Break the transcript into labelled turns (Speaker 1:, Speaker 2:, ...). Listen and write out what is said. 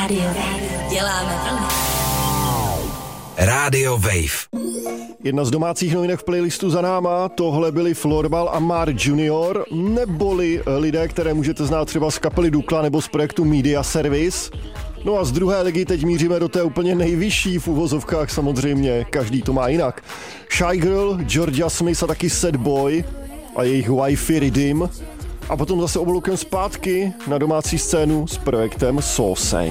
Speaker 1: Děláme vlny.
Speaker 2: Radio Wave.
Speaker 3: Jedna z domácích novinek v playlistu za náma, tohle byli Florbal a Mark Junior, neboli lidé, které můžete znát třeba z kapely Dukla nebo z projektu Media Service. No a z druhé ligy teď míříme do té úplně nejvyšší v uvozovkách samozřejmě, každý to má jinak. Shy Girl, Georgia Smith a taky Sad Boy a jejich Wi-Fi Rhythm. A potom zase obloukem zpátky na domácí scénu s projektem Soul Sane.